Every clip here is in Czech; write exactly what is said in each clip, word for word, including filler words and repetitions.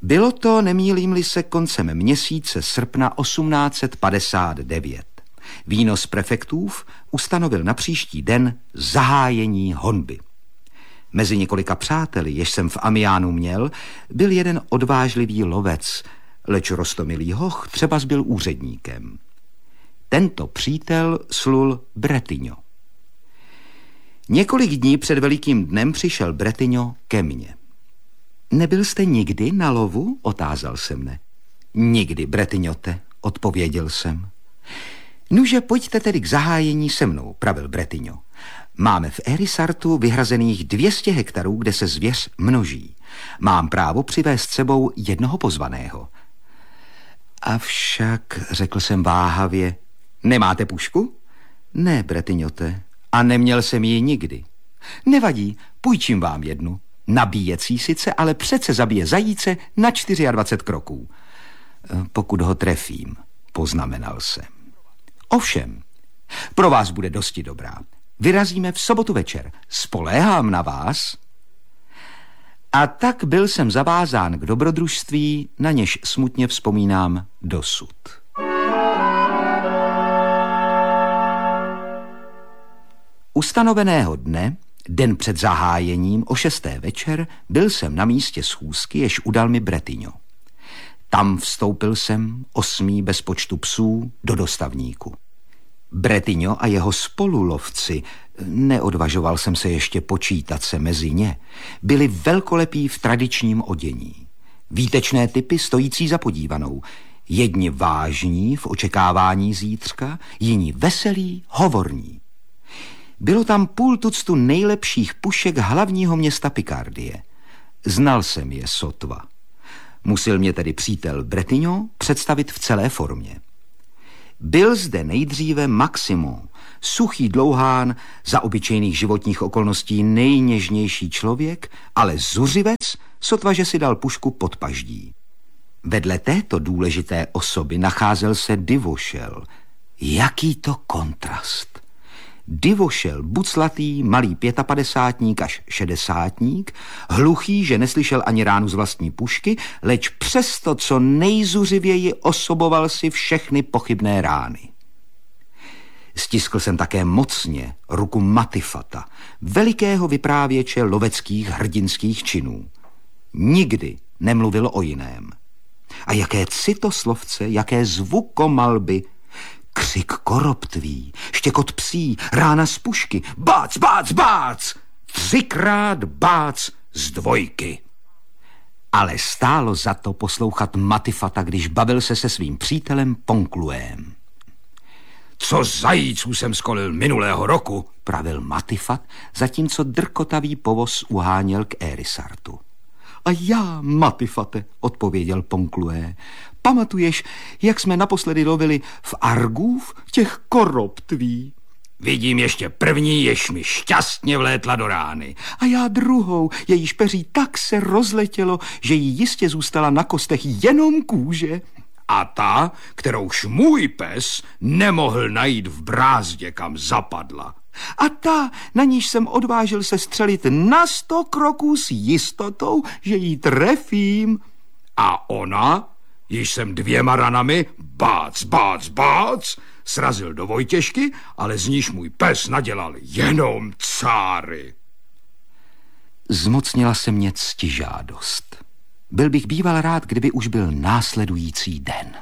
Bylo to, nemýlím-li se, koncem měsíce srpna osmnáct set padesát devět. Výnos prefektův ustanovil na příští den zahájení honby. Mezi několika přáteli, jež jsem v Amiánu měl, byl jeden odvážlivý lovec, leč roztomilý hoch třeba byl úředníkem. Tento přítel slul Bretigno. Několik dní před velikým dnem přišel Bretigno ke mně. Nebyl jste nikdy na lovu? Otázal se mne. Nikdy, Bretignote, odpověděl jsem. Nuže, pojďte tedy k zahájení se mnou, pravil Bretigno. Máme v Érisartu vyhrazených dvě stě hektarů, kde se zvěř množí. Mám právo přivést sebou jednoho pozvaného. Avšak, řekl jsem váhavě, nemáte pušku? Ne, Bretignote, a neměl jsem ji nikdy. Nevadí, půjčím vám jednu. Nabíjecí sice, ale přece zabije zajíce na dvacet čtyři kroků. Pokud ho trefím, poznamenal jsem. Ovšem, pro vás bude dosti dobrá. Vyrazíme v sobotu večer. Spoléhám na vás. A tak byl jsem zavázán k dobrodružství, na něž smutně vzpomínám dosud. Ustanoveného dne, den před zahájením, o šesté večer, byl jsem na místě schůzky, jež udal mi Bretigno. Tam vstoupil jsem, osmý bez počtu psů, do dostavníku. Bretigno a jeho spolulovci, neodvažoval jsem se ještě počítat se mezi ně, byli velkolepí v tradičním odění. Výtečné typy stojící za podívanou, jedni vážní v očekávání zítřka, jiní veselí, hovorní. Bylo tam půl tuctu nejlepších pušek hlavního města Pikardie. Znal jsem je sotva. Musel mě tedy přítel Bretigno představit v celé formě. Byl zde nejdříve Maximon, suchý dlouhán, za obyčejných životních okolností nejněžnější člověk, ale zuřivec, sotva, že si dal pušku pod paždí. Vedle této důležité osoby nacházel se Divošel. Jaký to kontrast! Divošel, buclatý, malý pětapadesátník až šedesátník, hluchý, že neslyšel ani ránu z vlastní pušky, leč přesto, co nejzuřivěji osoboval si všechny pochybné rány. Stiskl jsem také mocně ruku Matifata, velikého vyprávěče loveckých hrdinských činů. Nikdy nemluvil o jiném. A jaké citoslovce, jaké zvukomalby, křik koroptví, štěkot psí, rána z pušky, bác, bác, bác, třikrát bác z dvojky. Ale stálo za to poslouchat Matifata, když bavil se se svým přítelem Poncluem. Co zajíců jsem skolil minulého roku, pravil Matifat, zatímco drkotavý povoz uháněl k Érisartu. A já, Matifate, odpověděl Ponclue, pamatuješ, jak jsme naposledy lovili v Arguv těch koroptví? Vidím ještě první, jež mi šťastně vlétla do rány. A já druhou, jejíž peří tak se rozletělo, že jí jistě zůstala na kostech jenom kůže. A ta, kterouž můj pes nemohl najít v brázdě, kam zapadla. A ta, na níž jsem odvážil se střelit na sto kroků s jistotou, že jí trefím. A ona, již jsem dvěma ranami, bác, bác, bác, srazil do Vojtěžky, ale z níž můj pes nadělal jenom cáry. Zmocnila se mě ctižádost. Byl bych býval rád, kdyby už byl následující den.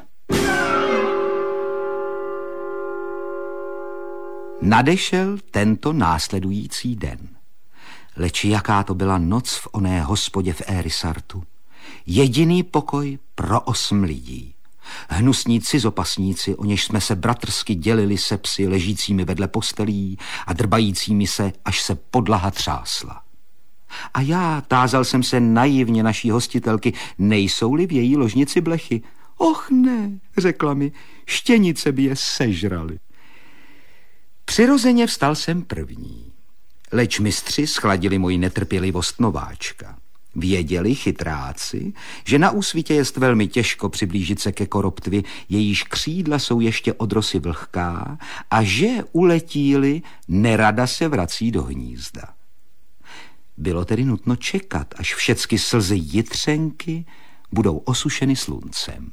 Nadešel tento následující den. Leč jaká to byla noc v oné hospodě v Érisartu. Jediný pokoj pro osm lidí. Hnusní cizopasníci, o něž jsme se bratrsky dělili se psy ležícími vedle postelí a drbajícími se, až se podlaha třásla. A já tázal jsem se naivně naší hostitelky, nejsou-li v její ložnici blechy. Och ne, řekla mi, štěnice by je sežrali. Přirozeně vstal jsem první, leč mistři schladili moji netrpělivost nováčka. Věděli chytráci, že na úsvitě jest velmi těžko přiblížit se ke koroptvi, jejíž křídla jsou ještě odrosy vlhká, a že uletíli, nerada se vrací do hnízda. Bylo tedy nutno čekat, až všecky slzy jitřenky budou osušeny sluncem.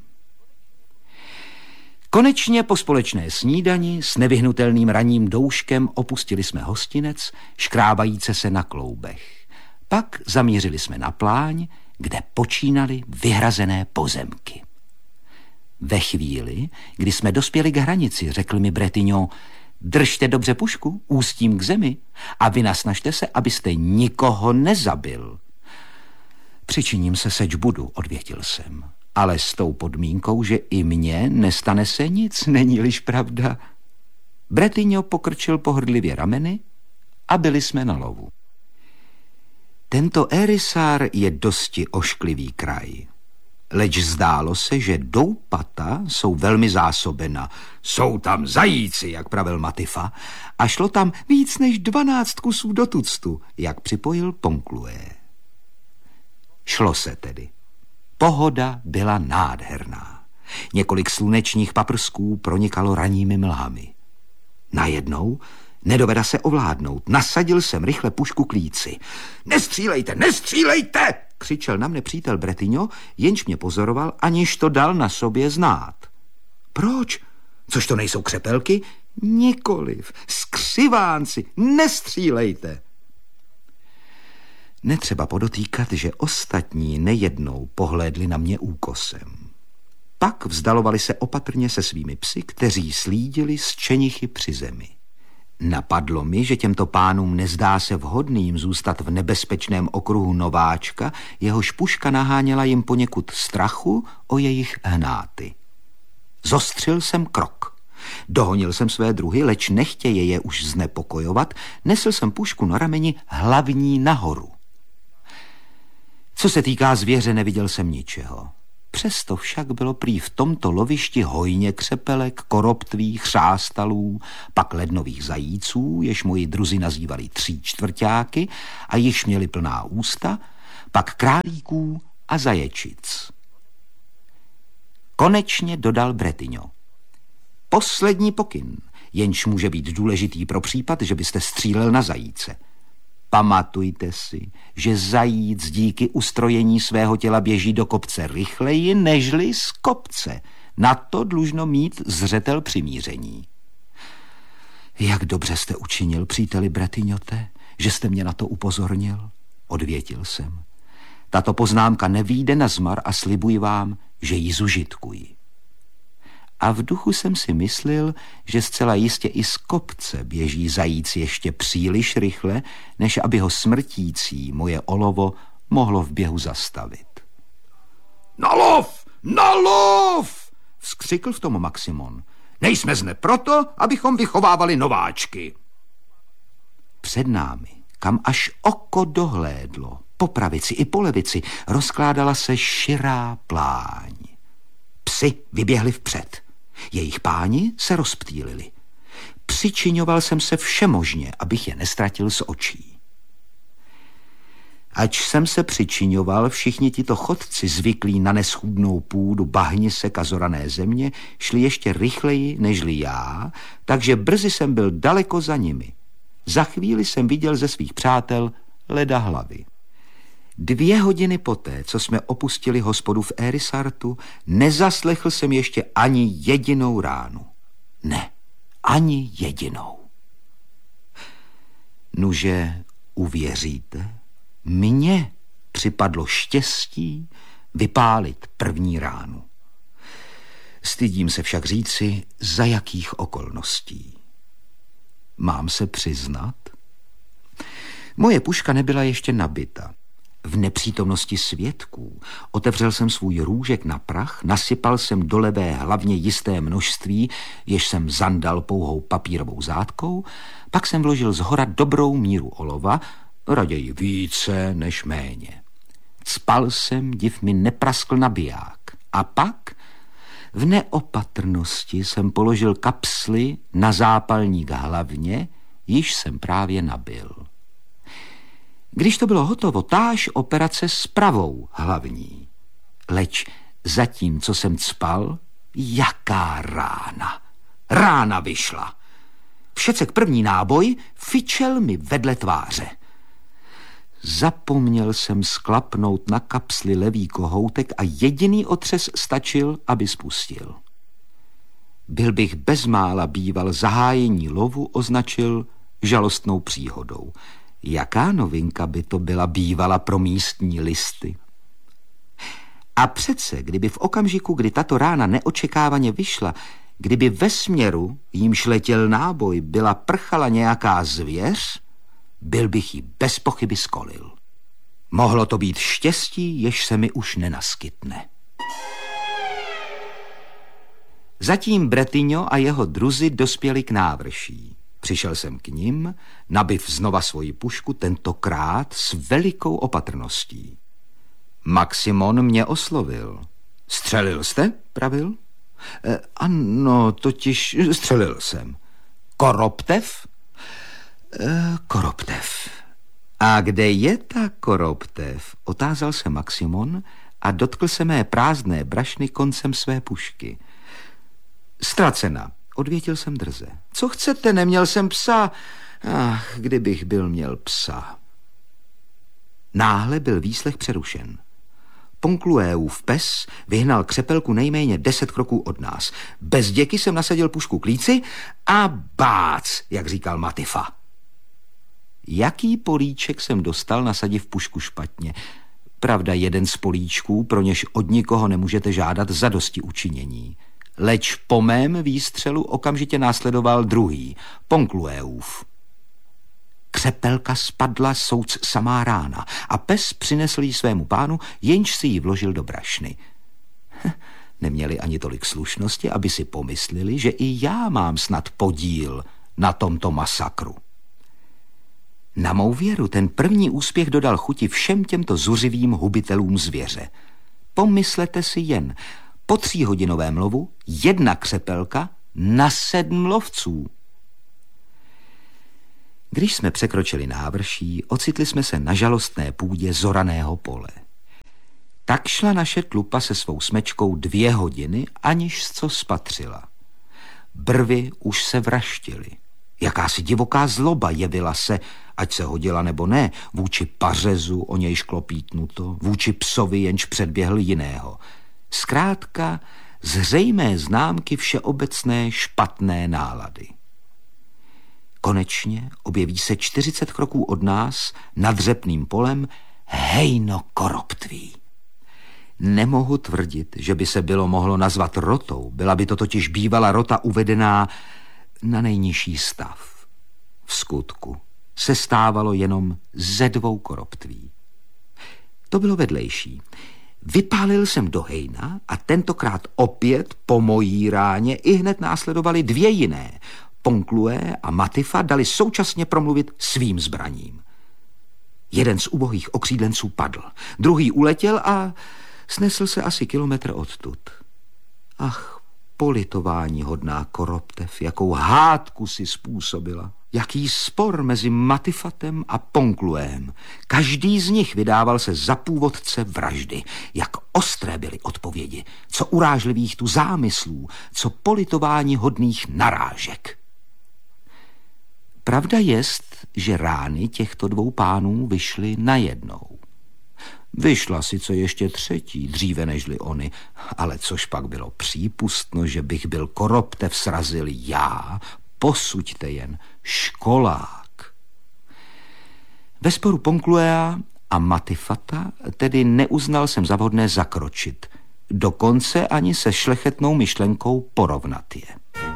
Konečně po společné snídani s nevyhnutelným ranním douškem opustili jsme hostinec, škrábajíce se na kloubech. Pak zamířili jsme na pláň, kde počínaly vyhrazené pozemky. Ve chvíli, kdy jsme dospěli k hranici, řekl mi Bretignon: držte dobře pušku ústím k zemi a vynasnažte se, abyste nikoho nezabil. Přičiním se, seč budu, odvětil jsem, ale s tou podmínkou, že i mně nestane se nic, není-liž pravda. Bretignon pokrčil pohrdlivě rameny a byli jsme na lovu. Tento Hérissart je dosti ošklivý kraj. Leč zdálo se, že doupata jsou velmi zásobena. Jsou tam zajíci, jak pravil Matifa, a šlo tam víc než dvanáct kusů do tuctu, jak připojil Poncloué. Šlo se tedy. Pohoda byla nádherná. Několik slunečních paprsků pronikalo ranními mlhami. Najednou, nedoveda se ovládnout, nasadil jsem rychle pušku k líci. Nestřílejte, nestřílejte! Křičel na mne přítel Bretignon, jenž mě pozoroval, aniž to dal na sobě znát. Proč? Což to nejsou křepelky? Nikoliv. Skřivánci, nestřílejte! Netřeba podotýkat, že ostatní nejednou pohlédli na mě úkosem. Pak vzdalovali se opatrně se svými psy, kteří slídili z čenichy při zemi. Napadlo mi, že těmto pánům nezdá se vhodným zůstat v nebezpečném okruhu nováčka, jehož puška naháněla jim poněkud strachu o jejich hnáty. Zostřil jsem krok. Dohonil jsem své druhy, leč nechtěje je už znepokojovat, nesl jsem pušku na rameni hlavní nahoru. Co se týká zvěře, neviděl jsem ničeho. Přesto však bylo prý v tomto lovišti hojně křepelek, koroptví, chřástalů, pak lednových zajíců, jež moji druzi nazývali tří čtvrťáky a již měli plná ústa, pak králíků a zaječic. Konečně dodal Bretignon: poslední pokyn, jenž může být důležitý pro případ, že byste střílel na zajíce. Pamatujte si, že zajíc díky ustrojení svého těla běží do kopce rychleji nežli z kopce. Na to dlužno mít zřetel přimíření. Jak dobře jste učinil, příteli Bretignote, že jste mě na to upozornil, odvětil jsem. Tato poznámka nevyjde na zmar a slibuji vám, že ji zužitkuji. A v duchu jsem si myslel, že zcela jistě i z kopce běží zajíc ještě příliš rychle, než aby ho smrtící moje olovo mohlo v běhu zastavit. Na lov! Na lov! Vzkřikl v tom Maximon. Nejsme zde proto, abychom vychovávali nováčky. Před námi, kam až oko dohlédlo, po pravici i po levici, rozkládala se širá pláň. Psi vyběhli vpřed. Jejich páni se rozptýlili. Přičiňoval jsem se všemožně, abych je nestratil z očí. Ač jsem se přičiňoval, všichni tito chodci zvyklí na neschůdnou půdu, bahnisek a zorané země šli ještě rychleji nežli já, takže brzy jsem byl daleko za nimi. Za chvíli jsem viděl ze svých přátel leda hlavy. Dvě hodiny poté, co jsme opustili hospodu v Hérissartu, nezaslechl jsem ještě ani jedinou ránu. Ne, ani jedinou. Nuže, uvěříte, mně připadlo štěstí vypálit první ránu. Stydím se však říci, za jakých okolností. Mám se přiznat? Moje puška nebyla ještě nabita. V nepřítomnosti svědků otevřel jsem svůj růžek na prach, nasypal jsem do levé hlavně jisté množství, jež jsem zandal pouhou papírovou zátkou, pak jsem vložil zhora dobrou míru olova, raději více než méně. Cpal jsem, div mi nepraskl nabiják. A pak v neopatrnosti jsem položil kapsly na zápalník hlavně, již jsem právě nabil. Když to bylo hotovo, táž operace s pravou hlavní. Leč zatím, co jsem cpal, jaká rána. Rána vyšla. Všecek první náboj fičel mi vedle tváře. Zapomněl jsem sklapnout na kapsli levý kohoutek a jediný otřes stačil, aby spustil. Byl bych bezmála býval zahájení lovu označil žalostnou příhodou. Jaká novinka by to byla bývala pro místní listy? A přece, kdyby v okamžiku, kdy tato rána neočekávaně vyšla, kdyby ve směru, jímž letěl náboj, byla prchala nějaká zvěř, byl bych ji bez pochyby skolil. Mohlo to být štěstí, jež se mi už nenaskytne. Zatím Bretigno a jeho druzi dospěli k návrší. Přišel jsem k nim, nabiv znova svoji pušku, tentokrát s velikou opatrností. Maximon mě oslovil. Střelil jste? Pravil. E, ano, totiž střelil jsem. Koroptev? E, koroptev. A kde je ta koroptev? Otázal se Maximon a dotkl se mé prázdné brašny koncem své pušky. Ztracena, odvětil jsem drze. Co chcete, neměl jsem psa. Ach, kdybych byl měl psa. Náhle byl výslech přerušen. Poncluéův pes vyhnal křepelku nejméně deset kroků od nás. Bez děky jsem nasadil pušku k líci a bác, jak říkal Matifa. Jaký políček jsem dostal, nasadiv pušku špatně? Pravda, jeden z políčků, pro něž od nikoho nemůžete žádat zadosti učinění. Leč po mém výstřelu okamžitě následoval druhý, Poncluéův. Křepelka spadla souc samá rána a pes přinesl ji svému pánu, jenž si ji vložil do brašny. Neměli ani tolik slušnosti, aby si pomysleli, že i já mám snad podíl na tomto masakru. Na mou věru ten první úspěch dodal chuti všem těmto zuřivým hubitelům zvěře. Pomyslete si jen, po tříhodinovém lovu jedna křepelka na sedm lovců. Když jsme překročili návrší, ocitli jsme se na žalostné půdě zoraného pole. Tak šla naše tlupa se svou smečkou dvě hodiny, aniž co spatřila. Brvy už se vraštily. Jakási divoká zloba jevila se, ať se hodila nebo ne, vůči pařezu, o nějž klopítnuto, vůči psovi, jenž předběhl jiného. Zkrátka zřejmé známky všeobecné špatné nálady. Konečně objeví se čtyřicet kroků od nás nad řepným polem hejno koroptví. Nemohu tvrdit, že by se bylo mohlo nazvat rotou, byla by to totiž bývala rota uvedená na nejnižší stav. V skutku se stávalo jenom ze dvou koroptví. To bylo vedlejší. Vypálil jsem do hejna a tentokrát opět po mojí ráně i hned následovaly dvě jiné. Ponclué a Matifa dali současně promluvit svým zbraním. Jeden z ubohých okřídlenců padl, druhý uletěl a snesl se asi kilometr odtud. Ach, politování hodná koroptev, jakou hádku si způsobila. Jaký spor mezi Matifatem a Poncluém. Každý z nich vydával se za původce vraždy. Jak ostré byly odpovědi, co urážlivých tu zámyslů, co politování hodných narážek. Pravda jest, že rány těchto dvou pánů vyšly najednou. Vyšla sice ještě třetí, dříve nežli oni, ale což pak bylo přípustno, že bych byl koroptev srazil já, posuďte jen, školák. Ve sporu Poncluéa a Matifata tedy neuznal jsem za vhodné zakročit, dokonce ani se šlechetnou myšlenkou porovnat je.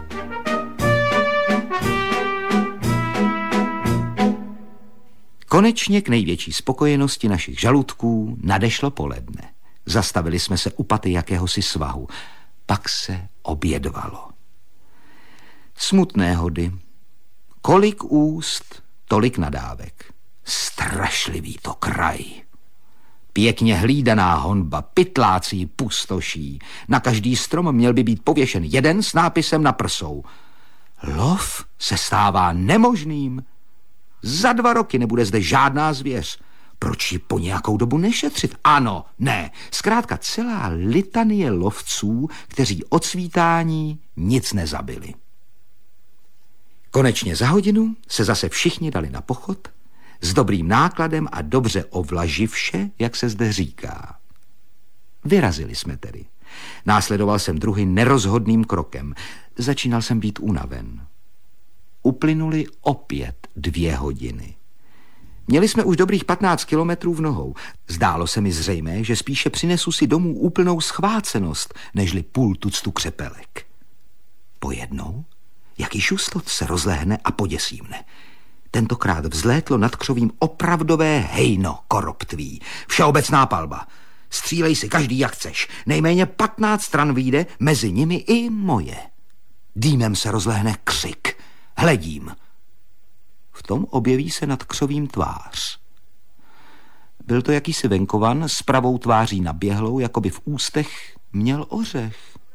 Konečně k největší spokojenosti našich žaludků nadešlo poledne. Zastavili jsme se u paty jakéhosi svahu. Pak se obědvalo. Smutné hody. Kolik úst, tolik nadávek. Strašlivý to kraj. Pěkně hlídaná honba, pytlácí pustoší. Na každý strom měl by být pověšen jeden s nápisem na prsou. Lov se stává nemožným. Za dva roky nebude zde žádná zvěř. Proč ji po nějakou dobu nešetřit? Ano, ne. Zkrátka celá litanie lovců, kteří od svítání nic nezabili. Konečně za hodinu se zase všichni dali na pochod, s dobrým nákladem a dobře ovlaživše, jak se zde říká. Vyrazili jsme tedy. Následoval jsem druhy nerozhodným krokem. Začínal jsem být unaven. Uplynuly opět dvě hodiny. Měli jsme už dobrých patnáct kilometrů v nohou. Zdálo se mi zřejmé, že spíše přinesu si domů úplnou schvácenost, nežli půl tuctu křepelek. Pojednou, jaký šustot se rozlehne a poděsí mne. Tentokrát vzlétlo nad křovím opravdové hejno koroptví. Všeobecná palba. Střílej si každý jak chceš. Nejméně patnáct stran vyjde, mezi nimi i moje. Dýmem se rozlehne křik. Hledím. V tom objeví se nad křovím tvář. Byl to jakýsi venkovan s pravou tváří naběhlou, jako by v ústech měl ořech.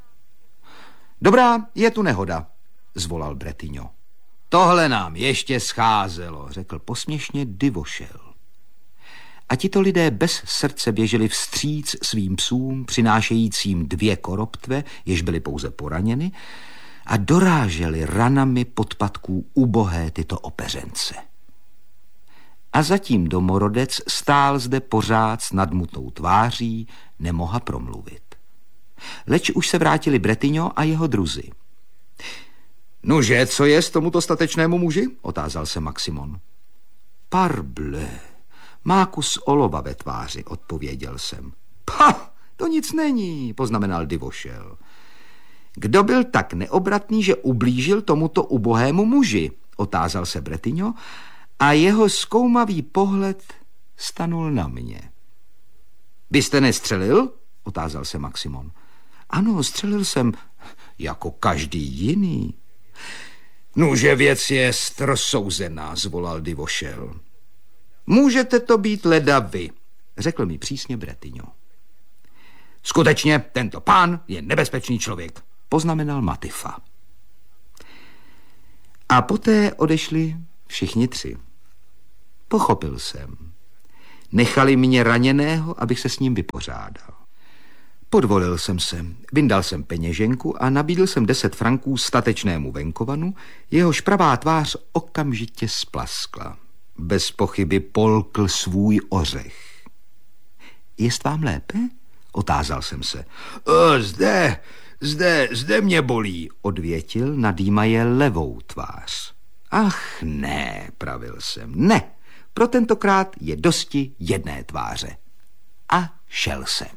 Dobrá, je tu nehoda, zvolal Bretigno. Tohle nám ještě scházelo, řekl posměšně Divošel. A tito lidé bez srdce běželi vstříc svým psům, přinášejícím dvě koroptve, jež byly pouze poraněny, a doráželi ranami podpatků ubohé tyto opeřence. A zatím domorodec stál zde pořád s nadmutou tváří, nemoha promluvit. Leč už se vrátili Bretigno a jeho druzi. Nuže, co je s tomuto statečnému muži? Otázal se Maximon. Parble, má kus olova ve tváři, odpověděl jsem. Pa, to nic není, poznamenal Divošel. Kdo byl tak neobratný, že ublížil tomuto ubohému muži? Otázal se Bretigno a jeho zkoumavý pohled stanul na mě. Byste nestřelil? Otázal se Maximon. Ano, střelil jsem, jako každý jiný. Nuže, věc je rozsouzená, zvolal Divošel. Můžete to být leda vy, řekl mi přísně Bretigno. Skutečně, tento pán je nebezpečný člověk, poznamenal Matifa. A poté odešli všichni tři. Pochopil jsem. Nechali mě raněného, abych se s ním vypořádal. Podvolil jsem se, vyndal jsem peněženku a nabídl jsem deset franků statečnému venkovanu, jehož pravá tvář okamžitě splaskla. Bez pochyby polkl svůj ořech. Jest vám lépe? Otázal jsem se. O, zde, zde, zde mě bolí, odvětil, nadýmaje levou tvář. Ach ne, pravil jsem, ne, pro tentokrát je dosti jedné tváře. A šel jsem.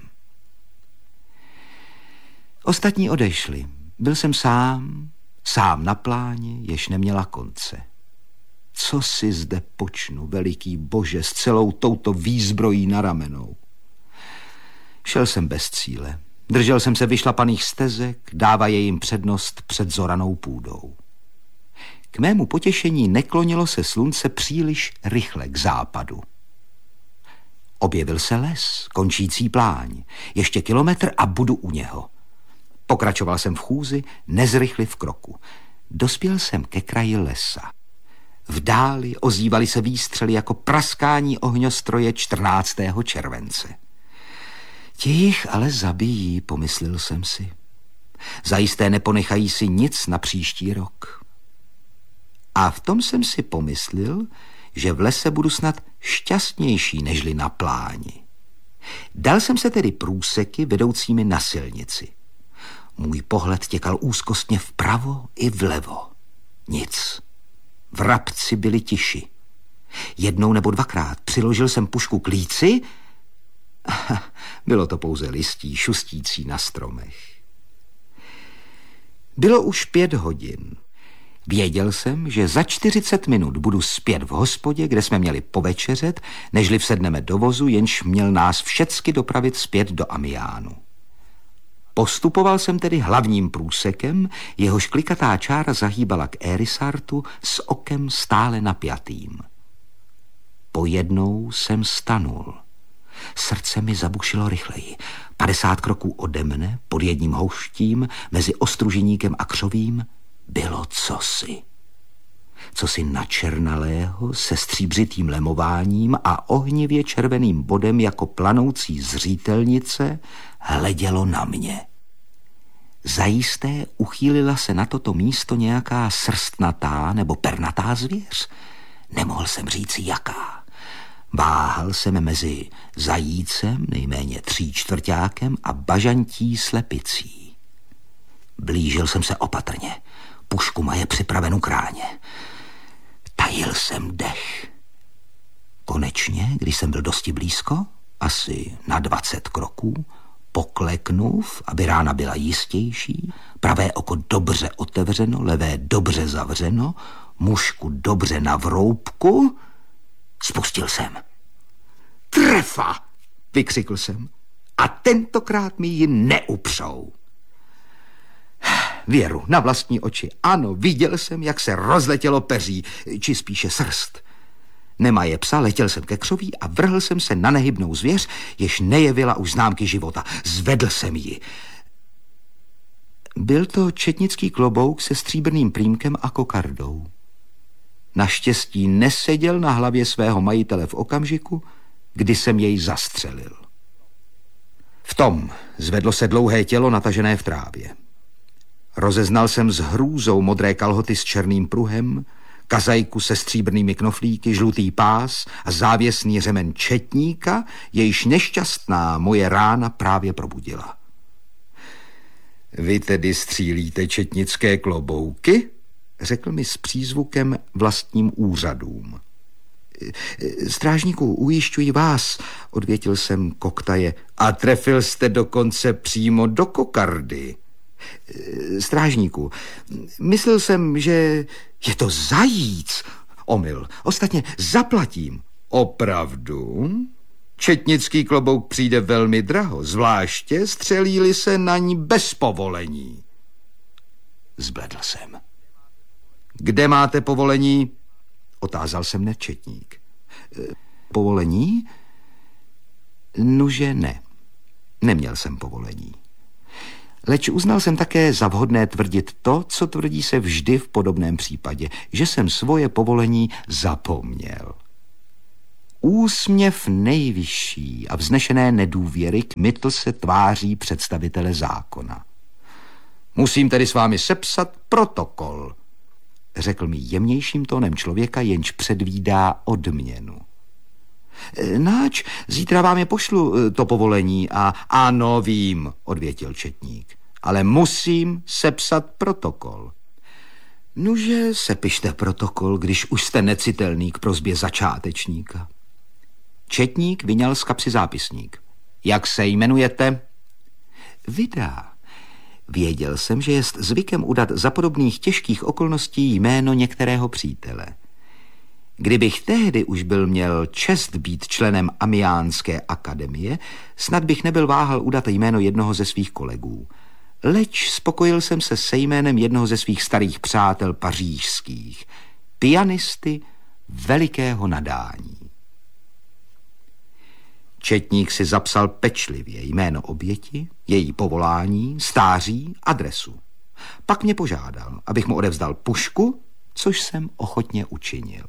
Ostatní odešli. Byl jsem sám, sám na pláni, jež neměla konce. Co si zde počnu, veliký Bože, s celou touto výzbrojí na ramenou? Šel jsem bez cíle. Držel jsem se vyšlapaných stezek, dávaje jim přednost před zoranou půdou. K mému potěšení neklonilo se slunce příliš rychle k západu. Objevil se les, končící pláň. Ještě kilometr a budu u něho. Pokračoval jsem v chůzi, nezrychli v kroku. Dospěl jsem ke kraji lesa. V dáli ozývaly se výstřely jako praskání ohňostroje čtrnáctého července. Ti jich ale zabijí, pomyslel jsem si. Zajisté neponechají si nic na příští rok. A v tom jsem si pomyslel, že v lese budu snad šťastnější nežli na pláni. Dal jsem se tedy průseky vedoucími na silnici. Můj pohled těkal úzkostně vpravo i vlevo. Nic. Vrabci byli tiši. Jednou nebo dvakrát přiložil jsem pušku k líci. Bylo to pouze listí šustící na stromech. Bylo už pět hodin. Věděl jsem, že za čtyřicet minut budu zpět v hospodě, kde jsme měli povečeřet, nežli vsedneme do vozu, jenž měl nás všecky dopravit zpět do Amiánu. Postupoval jsem tedy hlavním průsekem, jehož klikatá čára zahýbala k Érisartu s okem stále napjatým. Pojednou jsem stanul. Srdce mi zabušilo rychleji. Padesát kroků ode mne, pod jedním houštím, mezi Ostruženíkem a Křovím, bylo cosi. Cosi načernalého, se stříbřitým lemováním a ohnivě červeným bodem jako planoucí zřítelnice hledělo na mě. Zajisté uchýlila se na toto místo nějaká srstnatá nebo pernatá zvěř. Nemohl jsem říci jaká. Váhal jsem mezi zajícem, nejméně tří čtvrťákem a bažantí slepicí. Blížil jsem se opatrně. Pušku maje připravenu kráně. Tajil jsem dech. Konečně, když jsem byl dosti blízko, asi na dvacet kroků, pokleknув, aby rána byla jistější, pravé oko dobře otevřeno, levé dobře zavřeno, mušku dobře na vroubku, spustil jsem. Trefa, vykřikl jsem. A tentokrát mi ji neupřou. Věru, na vlastní oči. Ano, viděl jsem, jak se rozletělo peří, či spíše srst. Nemaje psa, letěl jsem ke křoví a vrhl jsem se na nehybnou zvěř, jež nejevila už známky života. Zvedl jsem ji. Byl to četnický klobouk se stříbrným prýmkem a kokardou. Naštěstí neseděl na hlavě svého majitele v okamžiku, kdy jsem jej zastřelil. V tom zvedlo se dlouhé tělo natažené v trávě. Rozeznal jsem s hrůzou modré kalhoty s černým pruhem, kazajku se stříbrnými knoflíky, žlutý pás a závěsný řemen četníka, jejíž nešťastná moje rána právě probudila. Vy tedy střílíte četnické klobouky? Řekl mi s přízvukem vlastním úřadům. Strážníku, ujišťuji vás, odvětil jsem koktaje. A trefil jste dokonce přímo do kokardy. Strážníku, myslel jsem, že je to zajíc. Omyl. Ostatně zaplatím. Opravdu? Četnický klobouk přijde velmi draho, zvláště střelí-li se na ní bez povolení. Zbledl jsem. Kde máte povolení? Otázal se mne četník. Povolení? Nuže ne. Neměl jsem povolení. Leč uznal jsem také za vhodné tvrdit to, co tvrdí se vždy v podobném případě, že jsem svoje povolení zapomněl. Úsměv nejvyšší a vznešené nedůvěry kmitl se tváří představitele zákona. Musím tedy s vámi sepsat protokol, řekl mi jemnějším tónem člověka, jenž předvídá odměnu. Náč, zítra vám je pošlu to povolení a ano, vím, odvětil četník, ale musím sepsat protokol. Nuže, sepište protokol, když už jste necitelný k prosbě začátečníka. Četník vyňal z kapsy zápisník. Jak se jmenujete? Vida. Věděl jsem, že jest zvykem udat za podobných těžkých okolností jméno některého přítele. Kdybych tehdy už byl měl čest být členem Amiánské akademie, snad bych nebyl váhal udat jméno jednoho ze svých kolegů. Leč spokojil jsem se se jménem jednoho ze svých starých přátel pařížských, pianisty velikého nadání. Četník si zapsal pečlivě jméno oběti, její povolání, stáří, adresu. Pak mě požádal, abych mu odevzdal pušku, což jsem ochotně učinil.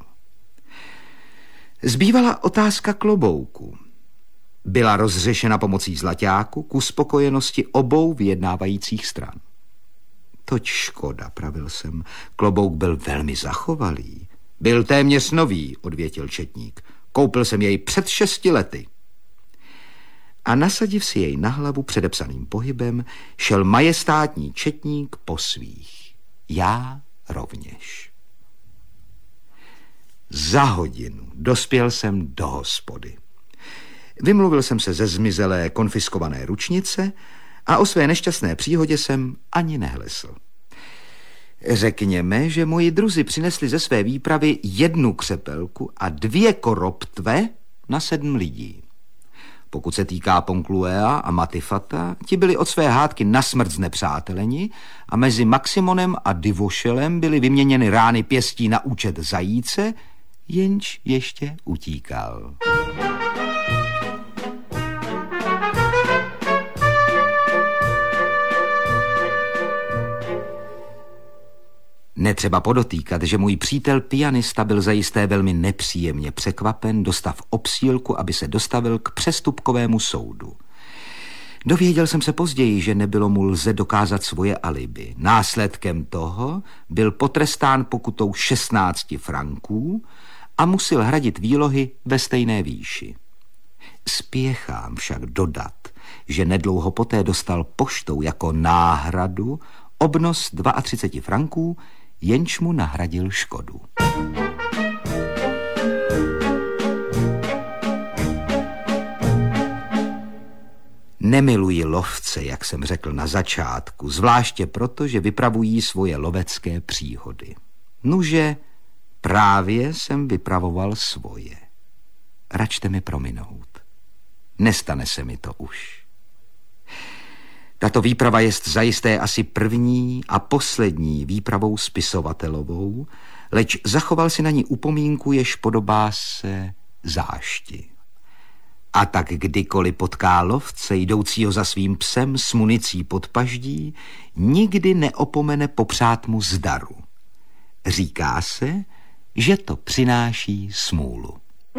Zbývala otázka klobouku. Byla rozřešena pomocí zlaťáku ku spokojenosti obou vyjednávajících stran. Toť škoda, pravil jsem, klobouk byl velmi zachovalý. Byl téměř nový, odvětil četník. Koupil jsem jej před šesti lety. A nasadiv si jej na hlavu předepsaným pohybem, šel majestátní četník po svých. Já rovněž. Za hodinu dospěl jsem do hospody. Vymluvil jsem se ze zmizelé konfiskované ručnice a o své nešťastné příhodě jsem ani nehlesl. Řekněme, že moji druzi přinesli ze své výpravy jednu křepelku a dvě koroptve na sedm lidí. Pokud se týká Poncluea a Matifata, ti byli od své hádky nasmrt znepřáteleni a mezi Maximonem a Divošelem byly vyměněny rány pěstí na účet zajíce, jenž ještě utíkal. Netřeba podotýkat, že můj přítel pianista byl zajisté velmi nepříjemně překvapen, dostav obsílku, aby se dostavil k přestupkovému soudu. Dověděl jsem se později, že nebylo mu lze dokázat svoje alibi. Následkem toho byl potrestán pokutou šestnácti franků a musel hradit výlohy ve stejné výši. Spěchám však dodat, že nedlouho poté dostal poštou jako náhradu obnos třicet dva franků, jenž mu nahradil škodu. Nemiluji lovce, jak jsem řekl na začátku, zvláště proto, že vypravují svoje lovecké příhody. Nuže, právě jsem vypravoval svoje. Račte mi prominout. Nestane se mi to už. Tato výprava jest zajisté asi první a poslední výpravou spisovatelovou, leč zachoval si na ní upomínku, jež podobá se zášti. A tak kdykoliv potká lovce jdoucího za svým psem s municí pod paždí, nikdy neopomene popřát mu zdaru. Říká se, že to přináší smůlu.